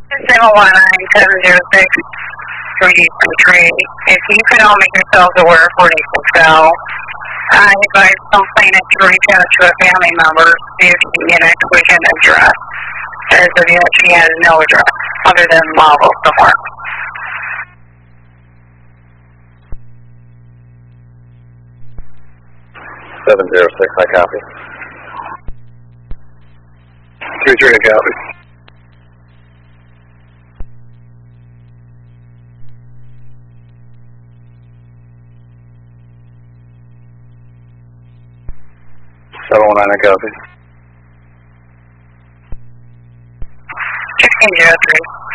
719-706, 3 If you could all make yourselves aware of where people fell, I advise complainant to reach out to a family member, see if you can get a collision address. As of yet, she has no address other than Marvel somewhere. 706, I copy. 33, I copy. I copy. 1603.